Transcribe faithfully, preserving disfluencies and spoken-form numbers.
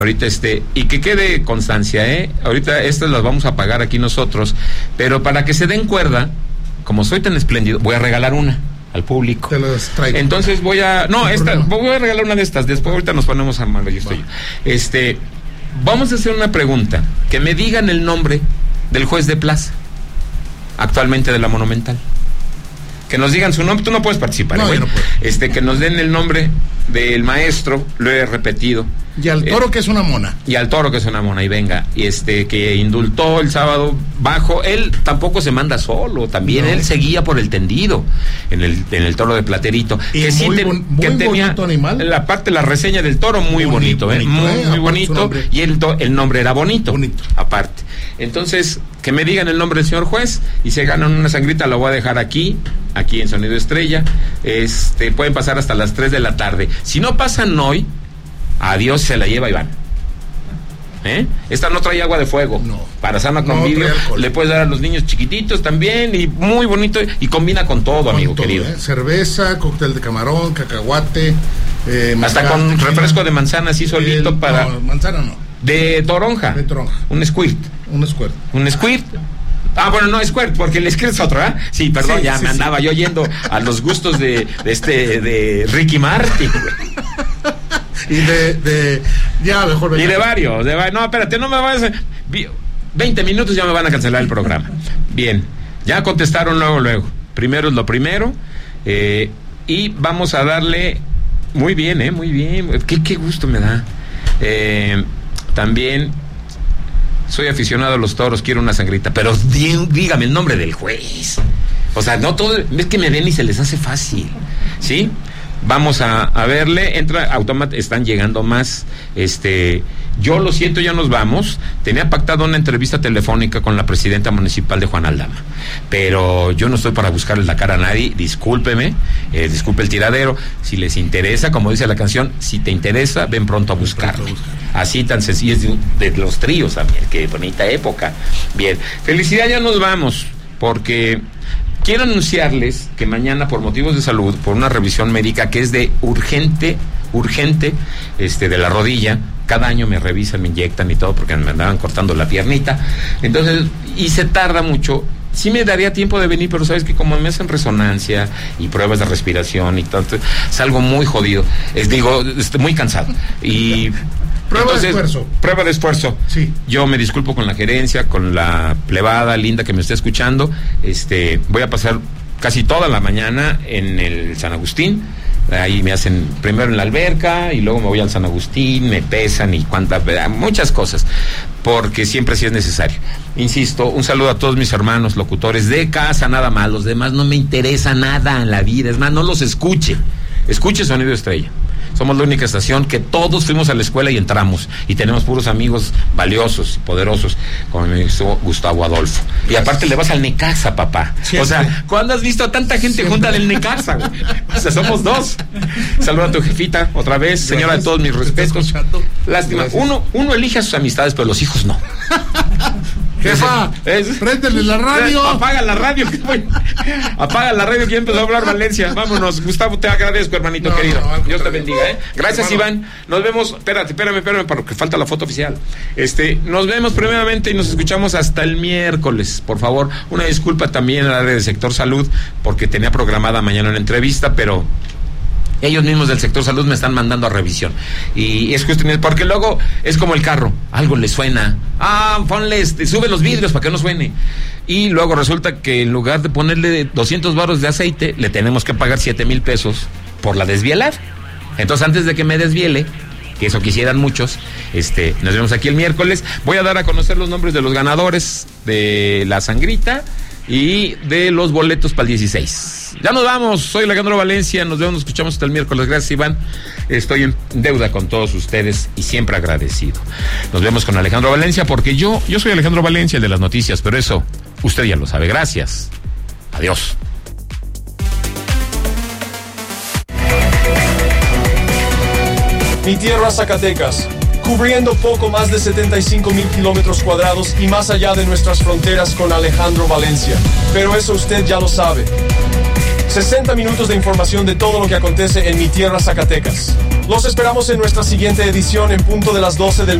Ahorita este, y que quede constancia, ¿eh? Ahorita estas las vamos a pagar aquí nosotros, pero para que se den cuerda, como soy tan espléndido, voy a regalar una al público. Te las traigo. Entonces voy a, no, Sin esta, problema. voy a regalar una de estas, después ahorita nos ponemos a mano, yo estoy yo. Este, vamos a hacer una pregunta, que me digan el nombre del juez de plaza, actualmente de la Monumental. Que nos digan su nombre, tú no puedes participar, No, ¿eh, yo no puedo. Este, que nos den el nombre del maestro, lo he repetido. Y al toro, eh, que es una mona. Y al toro, que es una mona, y venga, y este, que indultó el sábado bajo, él tampoco se manda solo, también No. él seguía por el tendido, en el, en el toro de Platerito. Y que muy sí ten- bon- muy que tenía bonito animal. la parte, la reseña del toro, muy bonito, Bonito, ¿eh? bonito, Muy, ¿eh? muy Aparte su bonito, nombre. y el, do- el nombre era bonito, Bonito. aparte. Entonces, que me digan el nombre del señor juez, y se ganan una sangrita, la voy a dejar aquí, aquí en Sonido Estrella. Este, pueden pasar hasta las tres de la tarde. Si no pasan hoy, adiós, se la lleva Iván. ¿Eh? Esta no trae agua de fuego. No. Para sana No convivio, trae alcohol. le puedes dar a los niños chiquititos también, y muy bonito, y combina con todo, Con amigo todo, querido. ¿eh? Cerveza, cóctel de camarón, cacahuate. Eh, Hasta mazapán, con tequila. refresco de manzana así solito Eh, para... No, manzana no. De toronja. De toronja. Un squirt. Un squirt. Un squirt. Ah, bueno, no, squirt, porque el squirt es otro, ¿eh? Sí, perdón, Sí, ya sí, me sí. andaba yo yendo a los gustos de, de este, de Ricky Martin. Y de, de ya mejor Y de varios, de va- no, espérate, no me vayas a... vi- veinte minutos ya me van a cancelar el programa. Bien, ya contestaron luego, luego. Primero es lo primero, eh, y vamos a darle... Muy bien, eh, muy bien, qué, qué gusto me da. Eh, también... Soy aficionado a los toros, quiero una sangrita, pero di- dígame el nombre del juez. O sea, no todo, es que me ven y se les hace fácil, ¿sí? Vamos a, a verle, entra automáticamente, están llegando más, este, yo lo siento, ya nos vamos. Tenía pactado una entrevista telefónica con la presidenta municipal de Juan Aldama, pero yo no estoy para buscarle la cara a nadie, discúlpeme, eh, disculpe el tiradero. Si les interesa, como dice la canción, si te interesa, ven pronto a buscarme. Así tan sencillo, es de, de los tríos también, qué bonita época. Bien, felicidad, ya nos vamos, porque quiero anunciarles que mañana, por motivos de salud, por una revisión médica que es de urgente, urgente, este, de la rodilla, cada año me revisan, me inyectan y todo, porque me andaban cortando la piernita, entonces, y se tarda mucho. Sí me daría tiempo de venir, pero sabes que como me hacen resonancia y pruebas de respiración y tanto, salgo muy jodido, es, digo, estoy muy cansado. Y Prueba entonces, de esfuerzo. Prueba de esfuerzo. Sí. Yo me disculpo con la gerencia, con la plebada linda que me está escuchando. Este, voy a pasar casi toda la mañana en el San Agustín. Ahí me hacen primero en la alberca y luego me voy al San Agustín, me pesan y cuantas, muchas cosas, porque siempre sí es necesario. Insisto, un saludo a todos mis hermanos locutores de casa, nada más, los demás no me interesa nada en la vida, es más, no los escuche, escuche Sonido Estrella. Somos la única estación que todos fuimos a la escuela y entramos, y tenemos puros amigos valiosos y poderosos, como mi amigo Gustavo Adolfo. Y aparte le vas al Necaxa, papá. Siempre. O sea, ¿cuándo has visto a tanta gente Siempre. junta del Necaxa, güey? O sea, somos dos. Saluda a tu jefita otra vez, señora, de todos mis ¿Te está respetos. escuchando? Lástima, Gracias. uno, uno elige a sus amistades, pero los hijos no. Jefa, Es- préndele la radio. Apaga la radio, que voy- apaga la radio, que ya empezó a hablar Valencia. Vámonos, Gustavo, te agradezco, hermanito No, querido. no, al Dios te contrario. bendiga, ¿eh? Gracias, Hermano. Iván. Nos vemos, espérate, espérame, espérame, porque falta la foto oficial. Este, nos vemos primeramente y nos escuchamos hasta el miércoles. Por favor, una disculpa también al área del sector salud, porque tenía programada mañana una entrevista, pero ellos mismos del sector salud me están mandando a revisión. Y es cuestión, porque luego es como el carro, algo le suena. Ah, ponle, este, sube los vidrios para que no suene. Y luego resulta que en lugar de ponerle doscientos baros de aceite, le tenemos que pagar siete mil pesos por la desvielada. Entonces, antes de que me desviele, que eso quisieran muchos, este, nos vemos aquí el miércoles. Voy a dar a conocer los nombres de los ganadores de la sangrita y de los boletos para el dieciséis. Ya nos vamos, soy Alejandro Valencia, nos vemos, nos escuchamos hasta el miércoles. Gracias, Iván. Estoy en deuda con todos ustedes y siempre agradecido. Nos vemos con Alejandro Valencia, porque yo, yo soy Alejandro Valencia, el de las noticias, pero eso usted ya lo sabe. Gracias. Adiós. Mi tierra Zacatecas, cubriendo poco más de setenta y cinco mil kilómetros cuadrados y más allá de nuestras fronteras con Alejandro Valencia. Pero eso usted ya lo sabe. sesenta minutos de información de todo lo que acontece en mi tierra Zacatecas. Los esperamos en nuestra siguiente edición en punto de las doce del